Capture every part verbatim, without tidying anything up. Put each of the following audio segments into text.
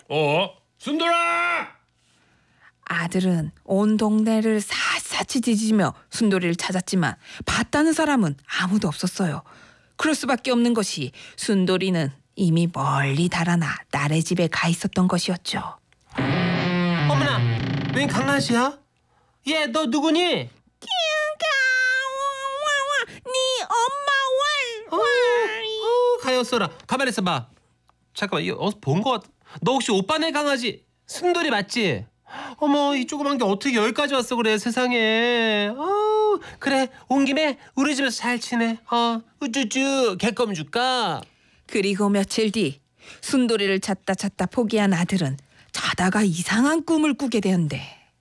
어? 순돌아! 아들은 온 동네를 샅샅이 뒤지며 순돌이를 찾았지만 봤다는 사람은 아무도 없었어요. 그럴 수밖에 없는 것이 순돌이는 이미 멀리 달아나 딸의 집에 가 있었던 것이었죠. 어머나, 웬 강아지야? 얘, 너 누구니? 네 엄마 왈. 어, 어, 가엾어라. 가만히 있어봐. 잠깐만, 이거 어디서 본 것 같아. 너 혹시 오빠네 강아지 순돌이 맞지? 어머, 이 조그만 게 어떻게 여기까지 왔어 그래 세상에. 어, 그래, 온 김에 우리 집에서 잘 지내. 어, 우쭈쭈 개껌 줄까? 그리고 며칠 뒤 순돌이를 찾다 찾다 포기한 아들은 자다가 이상한 꿈을 꾸게 되는데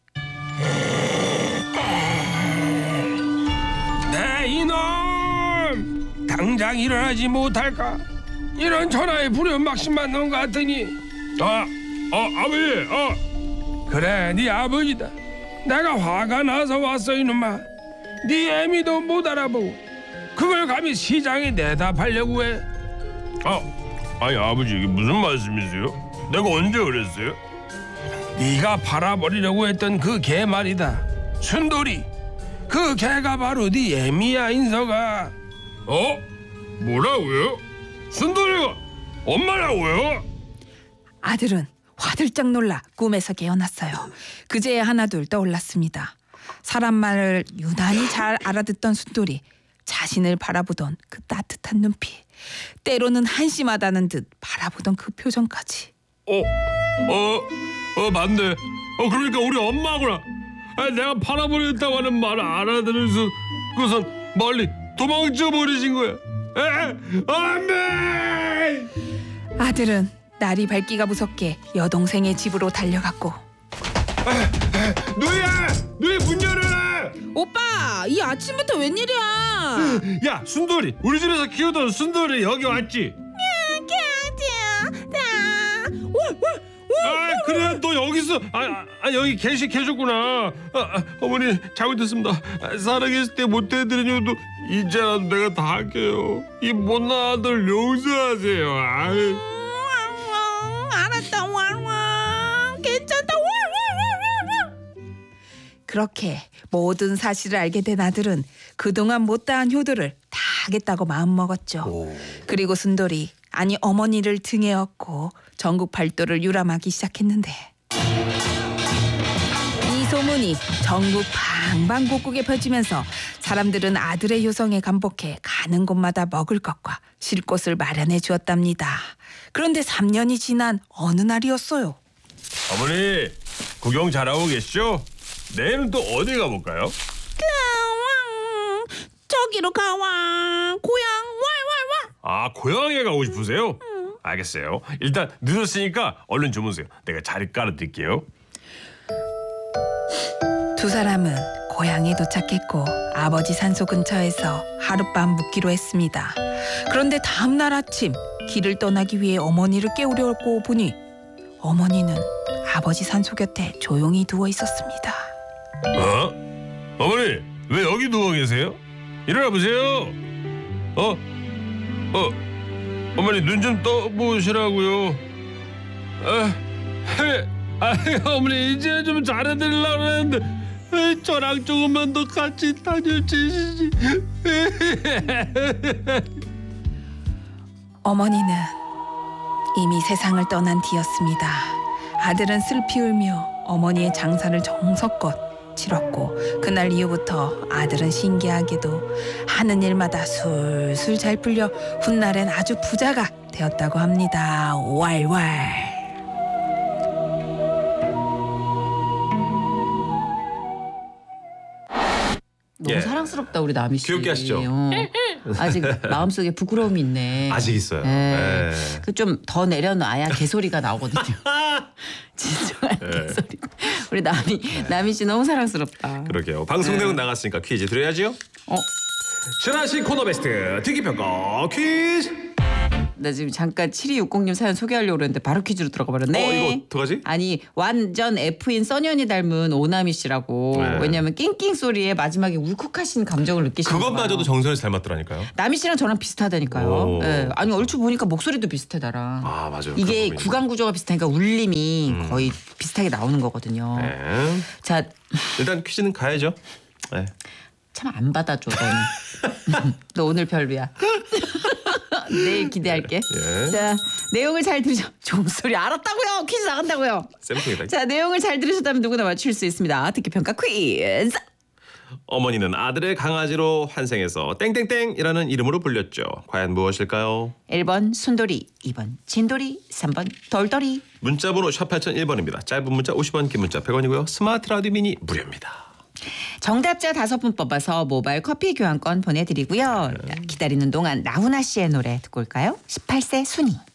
네 이놈! 당장 일어나지 못할까? 이런 전화에 불현막심만 넣은 것 같으니 아, 어 아버지 어 그래 네 아버지다. 내가 화가 나서 왔어 이놈아. 네 애미도 못 알아보고 그걸 감히 시장에 내다 팔려고 해. 아, 아니 아버지 이게 무슨 말씀이세요? 내가 언제 그랬어요? 네가 팔아버리려고 했던 그 개 말이다. 순돌이. 그 개가 바로 네 애미야 인서가. 어? 뭐라고요? 순돌이가 엄마라고요? 아들은 화들짝 놀라 꿈에서 깨어났어요. 그제야 하나둘 떠올랐습니다. 사람 말을 유난히 잘 알아듣던 순돌이, 자신을 바라보던 그 따뜻한 눈빛, 때로는 한심하다는 듯 바라보던 그 표정까지. 어? 어? 어 맞네. 어 그러니까 우리 엄마구나. 아, 내가 팔아버렸다고 하는 말을 알아들으면서 그것은 멀리 도망쳐 버리신 거야. 에? 안돼! 아들은 날이 밝기가 무섭게 여동생의 집으로 달려갔고, 누이야! 누이 문 열어라! 오빠, 이 아침부터 웬일이야? 야 순돌이, 우리 집에서 키우던 순돌이 여기 왔지? 아 그래 너 여기서 아, 아 여기 계시 계셨구나. 아, 아, 어머니 잘못했습니다. 아, 살아계실 때 못해드리려도 이제라도 내가 다 할게요. 이 못난 아들 용서하세요. 아이. 알았다. 왕왕 괜찮다. 그렇게 모든 사실을 알게 된 아들은 그동안 못다한 효도를 다 하겠다고 마음먹었죠. 오. 그리고 순돌이, 아니 어머니를 등에 업고 전국 발도를 유람하기 시작했는데, 이 소문이 전국 방방곡곡에 퍼지면서 사람들은 아들의 효성에 감복해 가는 곳마다 먹을 것과 쉴 곳을 마련해 주었답니다. 그런데 삼 년이 지난 어느 날이었어요. 어머니 구경 잘하고 계시죠? 내일은 또 어디 가볼까요? 가왕 저기로 가왕 고향 왈왈왈. 아 고향에 가고 싶으세요? 알겠어요. 일단 늦었으니까 얼른 주무세요. 내가 자리 깔아드릴게요. 두 사람은 고향에 도착했고 아버지 산소 근처에서 하룻밤 묵기로 했습니다. 그런데 다음 날 아침 길을 떠나기 위해 어머니를 깨우려고 보니 어머니는 아버지 산소 곁에 조용히 누워 있었습니다. 어? 어머니 왜 여기 누워 계세요? 일어나 보세요. 어? 어? 어머니 눈 좀 떠보시라고요. 아, 아, 어머니 이제 좀 잘해드리려고 했는데 에이, 저랑 조금만 더 같이 다녀주시지. 어머니는 이미 세상을 떠난 뒤였습니다. 아들은 슬피 울며 어머니의 장사를 정성껏 치렀고, 그날 이후부터 아들은 신기하게도 하는 일마다 술술 잘 풀려 훗날엔 아주 부자가 되었다고 합니다. 왈왈. 너무 예. 사랑스럽다 우리 남희 씨. 귀엽게 하시죠? 어. 아직 마음속에 부끄러움이 있네. 아직 있어요. 네. 네. 그 좀 더 내려놔야 개소리가 나오거든요. 진정한 네. 개소리. 우리 남희 남희 씨 너무 사랑스럽다. 그러게요. 방송 내용 나갔으니까 퀴즈 드려야죠. 어. 신하신 코너 베스트 특기평가 퀴즈. 나 지금 잠깐 칠이육공님 사연 소개하려고 그랬는데 바로 퀴즈로 들어가 버렸네. 어, 이거 어떡하지? 아니 완전 F인 써니언니 닮은 오나미 씨라고. 네. 왜냐면 낑낑 소리에 마지막에 울컥하신 감정을 느끼시는 거예요. 그것마저도 정선이 닮았더라니까요. 나미 씨랑 저랑 비슷하다니까요. 오. 예. 아니 얼추 보니까 목소리도 비슷해 나랑. 아 맞아요. 이게 그런 부분이 구강 구조가 비슷하니까 울림이 음. 거의 비슷하게 나오는 거거든요. 네. 자, 일단 퀴즈는 가야죠. 네. 참 안 받아줘 너는. 너 오늘 별로야. 내일 기대할게. 예. 자, 내용을 잘 들으셔. 종소리 알았다고요. 퀴즈 나간다고요. 쌤통이다. 자, 내용을 잘 들으셨다면 누구나 맞출 수 있습니다. 듣기 평가 퀴즈. 어머니는 아들의 강아지로 환생해서 땡땡땡이라는 이름으로 불렸죠. 과연 무엇일까요? 일 번 순돌이, 이 번 진돌이, 삼 번 돌돌이. 문자번호 샵 팔공공일 번입니다. 짧은 문자 오십 원, 긴 문자 백 원이고요. 스마트 라디오 미니 무료입니다. 정답자 다섯 분 뽑아서 모바일 커피 교환권 보내드리고요. 기다리는 동안 나훈아 씨의 노래 듣고 올까요? 십팔 세 순이.